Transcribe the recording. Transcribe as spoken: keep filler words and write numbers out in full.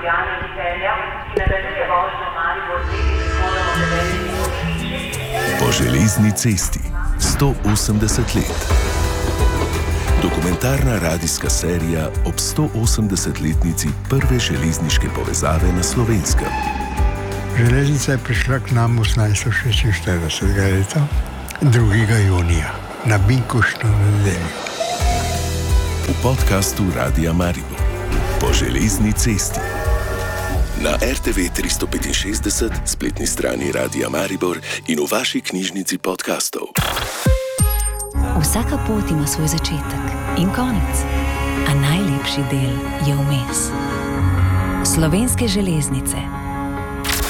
Ljubljane izpeljal, ki nadaljuje vožnjo Maribor proti izhodom od devetih vozišč. Po železni cesti sto osemdeset let. Dokumentarna radijska serija ob sto osemdesetletnici prve železniške povezave na Slovenskem. Železnica je prišla k nam osemnajststo šestinštiridesetega leta, drugega junija, na binkoštno nedeljo. V podkastu Radia Maribor po železni cesti. Na er te ve tristo petinšestdeset, spletni strani Radia Maribor in v vaši knjižnici podkastov. Vsaka pot ima svoj začetek in konec, a najlepši del je vmes. Slovenske železnice.